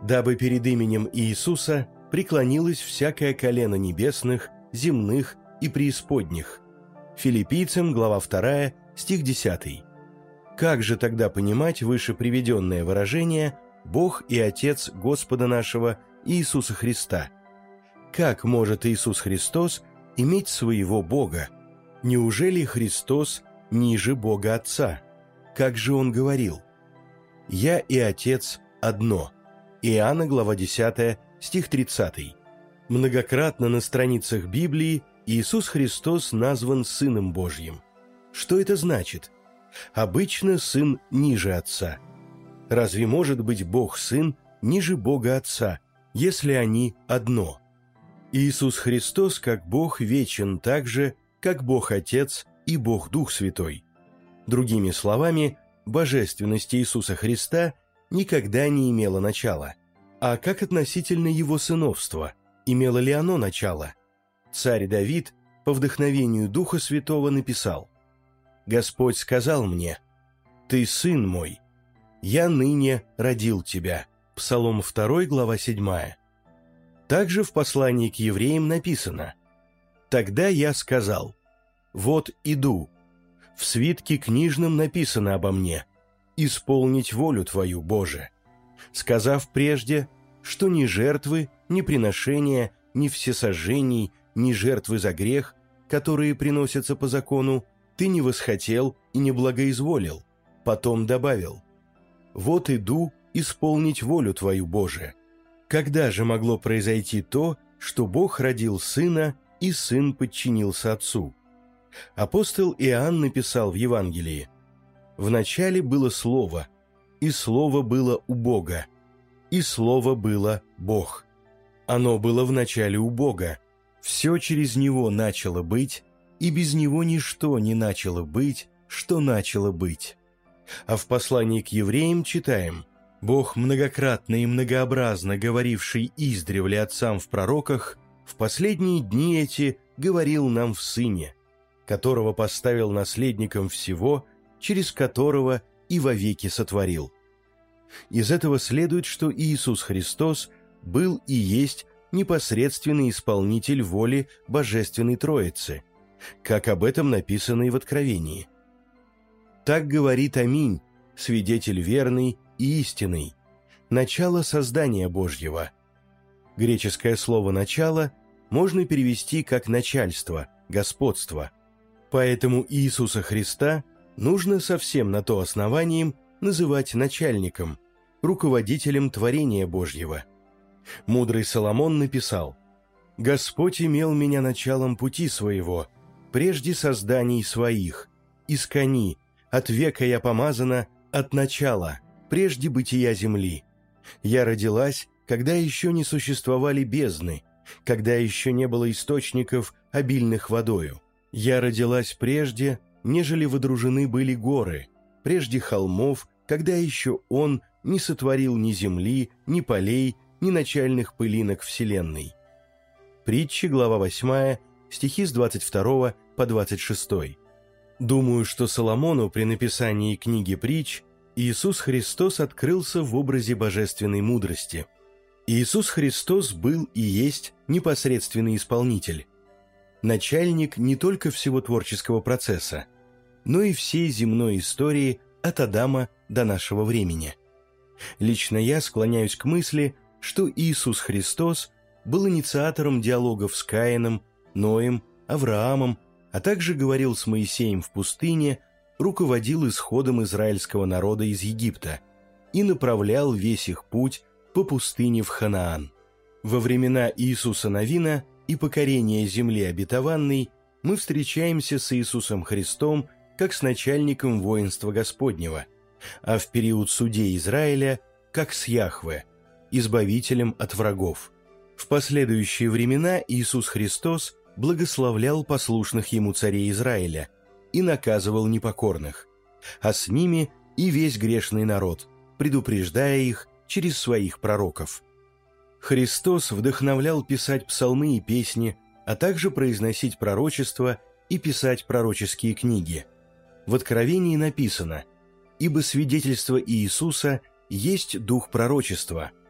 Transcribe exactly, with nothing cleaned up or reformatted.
дабы перед именем Иисуса преклонилось всякое колено небесных, земных и преисподних». Филиппийцам, глава вторая, стих десятый. Как же тогда понимать выше приведенное выражение «Бог и Отец Господа нашего Иисуса Христа»? Как может Иисус Христос иметь своего Бога? Неужели Христос ниже Бога Отца? Как же Он говорил? «Я и Отец одно». Иоанна, глава десятая, стих тридцатый. Многократно на страницах Библии Иисус Христос назван Сыном Божьим. Что это значит? Обычно Сын ниже Отца. Разве может быть Бог-Сын ниже Бога Отца, если они одно? Иисус Христос как Бог вечен так же, как Бог Отец и Бог Дух Святой. Другими словами, божественность Иисуса Христа никогда не имела начала. А как относительно Его сыновства? Имело ли оно начало? Царь Давид по вдохновению Духа Святого написал: «Господь сказал мне: Ты сын мой, я ныне родил тебя». Псалом второй, глава седьмая. Также в послании к евреям написано: «Тогда я сказал: вот иду, в свитке книжном написано обо мне, исполнить волю Твою, Боже, сказав прежде, что ни жертвы, ни приношения, ни всесожжений, ни жертвы за грех, которые приносятся по закону, Ты не восхотел и не благоизволил». Потом добавил: «Вот иду исполнить волю Твою, Боже». Когда же могло произойти то, что Бог родил Сына, и Сын подчинился Отцу? Апостол Иоанн написал в Евангелии: «Вначале было Слово, и Слово было у Бога, и Слово было Бог. Оно было вначале у Бога, все через Него начало быть, и без Него ничто не начало быть, что начало быть». А в послании к евреям читаем: «Бог, многократно и многообразно говоривший издревле отцам в пророках, в последние дни эти говорил нам в Сыне, которого поставил наследником всего, через которого и вовеки сотворил». Из этого следует, что Иисус Христос был и есть непосредственный исполнитель воли Божественной Троицы, как об этом написано и в Откровении. «Так говорит Аминь, свидетель верный и истинный, начало создания Божьего». Греческое слово «начало» можно перевести как «начальство», «господство». Поэтому Иисуса Христа нужно совсем на то основанием называть начальником, руководителем творения Божьего. Мудрый Соломон написал: «Господь имел меня началом пути своего, прежде созданий своих, искони, от века я помазана, от начала, прежде бытия земли. Я родилась, когда еще не существовали бездны, когда еще не было источников, обильных водою. Я родилась прежде, нежели водружены были горы, прежде холмов, когда еще Он не сотворил ни земли, ни полей, ни начальных пылинок вселенной». Притчи, глава восьмая, стихи с двадцать второго по двадцать шестой. Думаю, что Соломону при написании книги притч Иисус Христос открылся в образе божественной мудрости. Иисус Христос был и есть непосредственный исполнитель, начальник не только всего творческого процесса, но и всей земной истории от Адама до нашего времени. Лично я склоняюсь к мысли, что Иисус Христос был инициатором диалогов с Каином, Ноем, Авраамом, а также говорил с Моисеем в пустыне, руководил исходом израильского народа из Египта и направлял весь их путь по пустыне в Ханаан. Во времена Иисуса Навина и покорения земли обетованной мы встречаемся с Иисусом Христом как с начальником воинства Господнего, а в период судей Израиля как с Яхве, избавителем от врагов. В последующие времена Иисус Христос благословлял послушных Ему царей Израиля и наказывал непокорных, а с ними и весь грешный народ, предупреждая их через своих пророков. Христос вдохновлял писать псалмы и песни, а также произносить пророчества и писать пророческие книги. В Откровении написано: «Ибо свидетельство Иисуса есть дух пророчества,